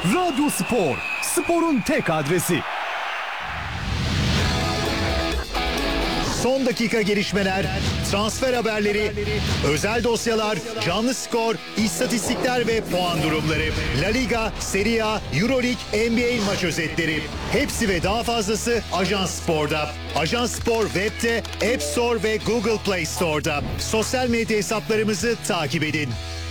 Radyo Spor, sporun tek adresi. Son dakika gelişmeler, transfer haberleri, özel dosyalar, canlı skor, istatistikler ve puan durumları. La Liga, Serie A, Euroleague, NBA maç özetleri. Hepsi ve daha fazlası Ajans Spor'da. Ajans Spor web'te, App Store ve Google Play Store'da. Sosyal medya hesaplarımızı takip edin.